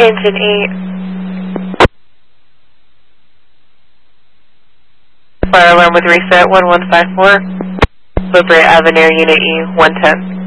Engine 8. Fire alarm with reset 1154. Woodbury Avenue, Unit E, 110.